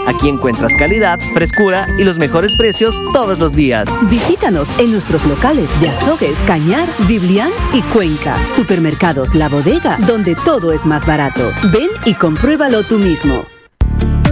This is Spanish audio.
Aquí encuentras calidad, frescura y los mejores precios todos los días. Visítanos en nuestros locales de Azogues, Cañar, Biblián y Cuenca. Supermercados La Bodega, donde todo es más barato. Ven y compruébalo tú mismo.